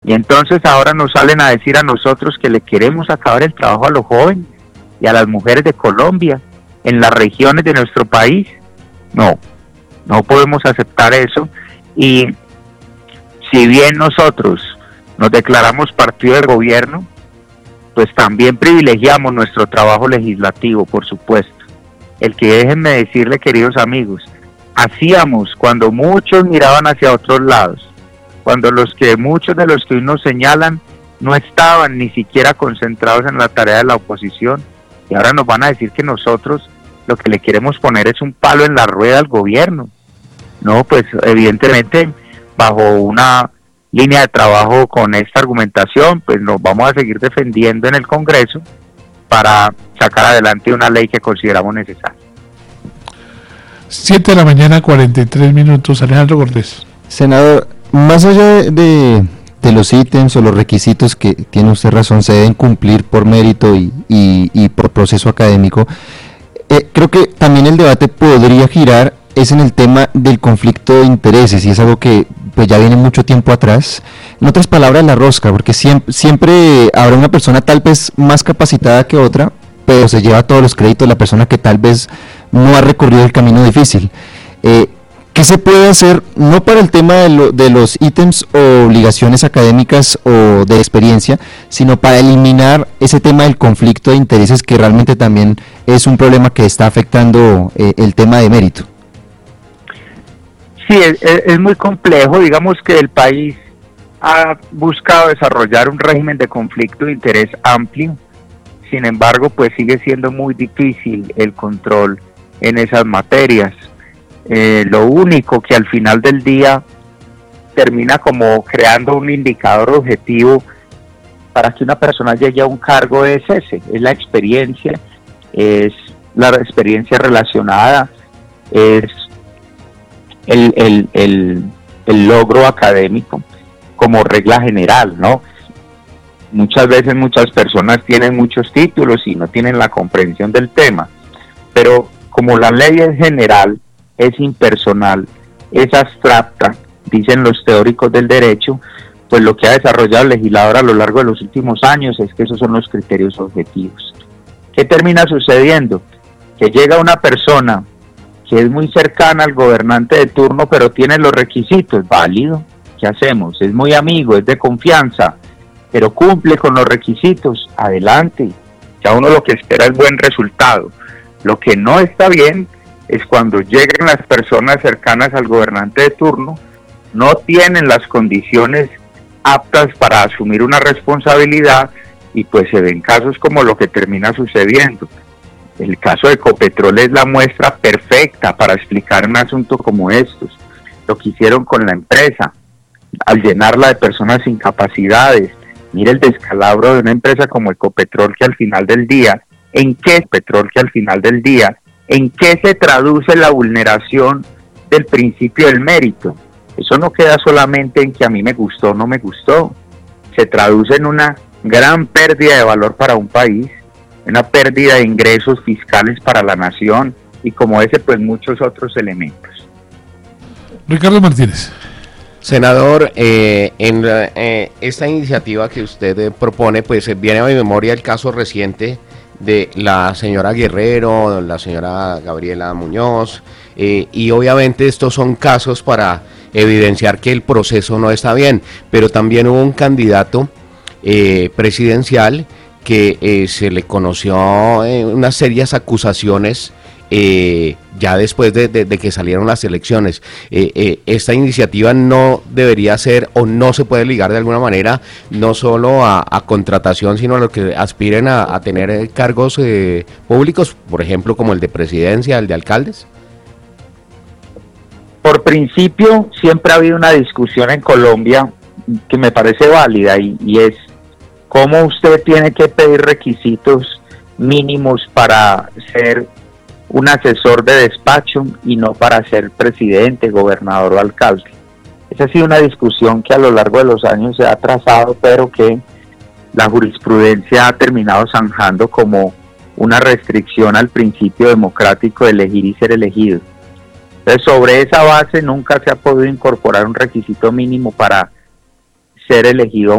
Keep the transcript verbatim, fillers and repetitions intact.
Y entonces ahora nos salen a decir a nosotros que le queremos acabar el trabajo a los jóvenes y a las mujeres de Colombia, en las regiones de nuestro país. No, no podemos aceptar eso. Y si bien nosotros nos declaramos partido de gobierno, pues también privilegiamos nuestro trabajo legislativo, por supuesto. El que déjenme decirle, queridos amigos, hacíamos cuando muchos miraban hacia otros lados, cuando los que muchos de los que hoy nos señalan no estaban ni siquiera concentrados en la tarea de la oposición, y ahora nos van a decir que nosotros lo que le queremos poner es un palo en la rueda al gobierno. No, pues evidentemente bajo una línea de trabajo con esta argumentación, pues nos vamos a seguir defendiendo en el Congreso para sacar adelante una ley que consideramos necesaria. siete de la mañana, cuarenta y tres minutos. Alejandro Cortés. Senador, más allá de, de, de los ítems o los requisitos que tiene usted razón, se deben cumplir por mérito y, y, y por proceso académico, eh, creo que también el debate podría girar es en el tema del conflicto de intereses, y es algo que pues ya viene mucho tiempo atrás. En otras palabras, la rosca, porque siempre, siempre habrá una persona tal vez más capacitada que otra, pero se lleva todos los créditos la persona que tal vez no ha recorrido el camino difícil. Eh, ¿Qué se puede hacer, no para el tema de, lo, de los ítems o obligaciones académicas o de experiencia, sino para eliminar ese tema del conflicto de intereses, que realmente también es un problema que está afectando eh, el tema de mérito? Sí, es, es muy complejo. Digamos que el país ha buscado desarrollar un régimen de conflicto de interés amplio. Sin embargo, pues sigue siendo muy difícil el control en esas materias. Eh, lo único que al final del día termina como creando un indicador objetivo para que una persona llegue a un cargo es ese, es la experiencia, es la experiencia relacionada, es el, el, el, el logro académico como regla general, ¿no? Muchas veces muchas personas tienen muchos títulos y no tienen la comprensión del tema, pero como la ley es general, es impersonal, es abstracta, dicen los teóricos del derecho, pues lo que ha desarrollado el legislador a lo largo de los últimos años es que esos son los criterios objetivos. ¿Qué termina sucediendo? Que llega una persona que es muy cercana al gobernante de turno, pero tiene los requisitos, válido, ¿qué hacemos? Es muy amigo, es de confianza, pero cumple con los requisitos, adelante, ya uno lo que espera es buen resultado. Lo que no está bien es cuando llegan las personas cercanas al gobernante de turno, no tienen las condiciones aptas para asumir una responsabilidad, y pues se ven casos como lo que termina sucediendo. El caso de Ecopetrol es la muestra perfecta para explicar un asunto como estos. Lo que hicieron con la empresa, al llenarla de personas sin capacidades. Mire el descalabro de una empresa como Ecopetrol, que al final del día, ¿en qué Petrol que al final del día, en qué se traduce la vulneración del principio del mérito? Eso no queda solamente en que a mí me gustó o no me gustó, se traduce en una gran pérdida de valor para un país, una pérdida de ingresos fiscales para la nación, y como ese, pues muchos otros elementos. Ricardo Martínez. Senador, eh, en eh, esta iniciativa que usted eh, propone, pues eh, viene a mi memoria el caso reciente de la señora Guerrero, la señora Gabriela Muñoz, eh, y obviamente estos son casos para evidenciar que el proceso no está bien, pero también hubo un candidato eh, presidencial que eh, se le conoció eh, unas serias acusaciones eh, ya después de, de, de que salieron las elecciones. Eh, eh, esta iniciativa no debería ser, o no se puede ligar de alguna manera, no solo a, a contratación, sino a los que aspiren a, a tener eh, cargos eh, públicos, por ejemplo, como el de presidencia, el de alcaldes. Por principio, siempre ha habido una discusión en Colombia que me parece válida, y, y es cómo usted tiene que pedir requisitos mínimos para ser un asesor de despacho y no para ser presidente, gobernador o alcalde. Esa ha sido una discusión que a lo largo de los años se ha trazado, pero que la jurisprudencia ha terminado zanjando como una restricción al principio democrático de elegir y ser elegido. Entonces, sobre esa base nunca se ha podido incorporar un requisito mínimo para ser elegido